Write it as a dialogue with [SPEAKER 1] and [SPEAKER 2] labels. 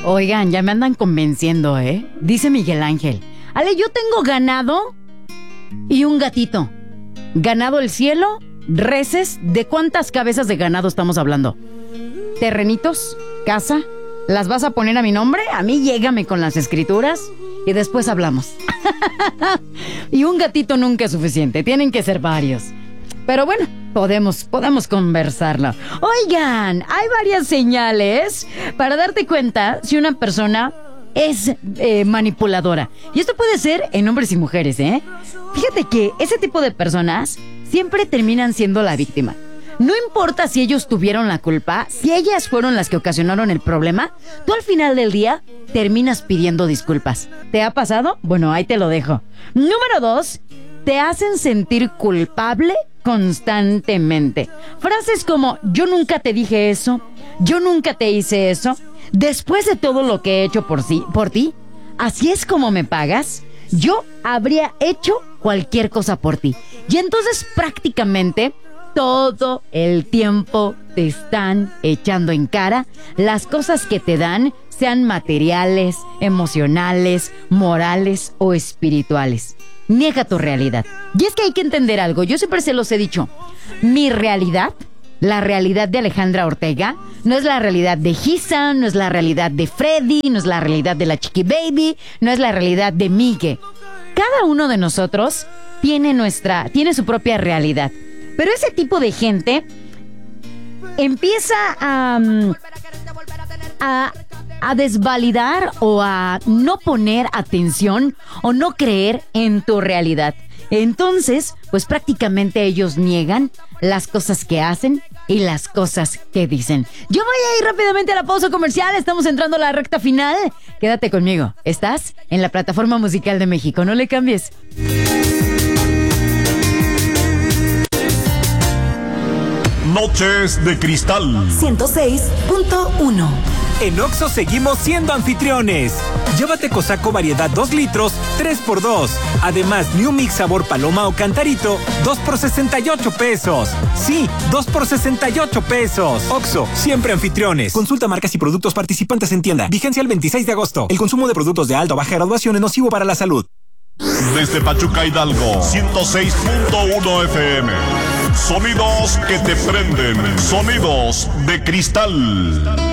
[SPEAKER 1] Oigan, ya me andan convenciendo, ¿eh? Dice Miguel Ángel. Ale, yo tengo ganado y un gatito. Ganado el cielo, reses. ¿De cuántas cabezas de ganado estamos hablando? ¿Terrenitos? ¿Casa? ¿Las vas a poner a mi nombre? A mí llégame con las escrituras y después hablamos. Y un gatito nunca es suficiente, tienen que ser varios. Pero bueno, podemos conversarlo. Oigan, hay varias señales para darte cuenta si una persona es manipuladora. Y esto puede ser en hombres y mujeres, ¿eh? Fíjate que ese tipo de personas siempre terminan siendo la víctima. No importa si ellos tuvieron la culpa, si ellas fueron las que ocasionaron el problema, tú al final del día terminas pidiendo disculpas. ¿Te ha pasado? Bueno, ahí te lo dejo. Número 2, te hacen sentir culpable constantemente. Frases como, yo nunca te dije eso, yo nunca te hice eso, después de todo lo que he hecho por ti, así es como me pagas, yo habría hecho cualquier cosa por ti. Y entonces prácticamente todo el tiempo te están echando en cara las cosas que te dan, sean materiales, emocionales, morales o espirituales. Niega tu realidad. Y es que hay que entender algo. Yo siempre se los he dicho. Mi realidad, la realidad de Alejandra Ortega, no es la realidad de Gisa, no es la realidad de Freddy, no es la realidad de la Chiqui Baby, no es la realidad de Migue. Cada uno de nosotros tiene su propia realidad. Pero ese tipo de gente empieza a desvalidar o a no poner atención o no creer en tu realidad. Entonces, pues prácticamente ellos niegan las cosas que hacen y las cosas que dicen. Yo voy a ir rápidamente a la pausa comercial. Estamos entrando a la recta final. Quédate conmigo. Estás en la plataforma musical de México. No le cambies.
[SPEAKER 2] Noches de Cristal
[SPEAKER 3] 106.1.
[SPEAKER 4] En Oxxo seguimos siendo anfitriones. Llévate Cosaco variedad 2 litros, 3x2. Además, New Mix sabor paloma o cantarito, 2 por 68 pesos. Sí, 2 por 68 pesos. Oxxo, siempre anfitriones. Consulta marcas y productos participantes en tienda. Vigencia el 26 de agosto. El consumo de productos de alta o baja graduación es nocivo para la salud.
[SPEAKER 2] Desde Pachuca, Hidalgo, 106.1 FM. Sonidos que te prenden. Sonidos de cristal.